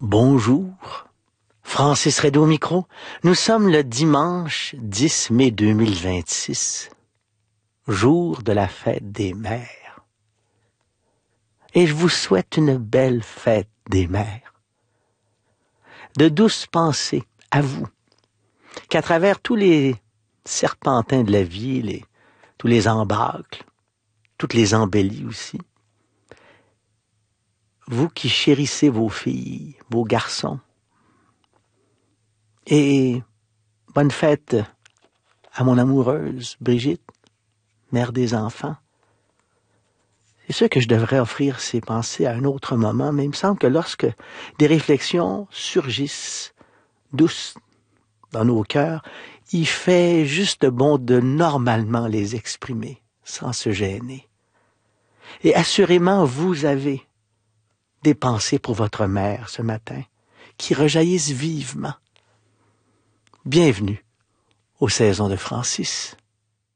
Bonjour, Francis Redé au micro. Nous sommes le dimanche 10 mai 2026, jour de la fête des mères. Et je vous souhaite une belle fête des mères. De douces pensées à vous, qu'à travers tous les serpentins de la vie, tous les embâcles, toutes les embellies aussi, vous qui chérissez vos filles, vos garçons, et bonne fête à mon amoureuse Brigitte, mère des enfants. C'est sûr que je devrais offrir ces pensées à un autre moment, mais il me semble que lorsque des réflexions surgissent douces dans nos cœurs, il fait juste bon de normalement les exprimer sans se gêner. Et assurément, vous avez des pensées pour votre mère ce matin qui rejaillissent vivement. Bienvenue aux saisons de Francis.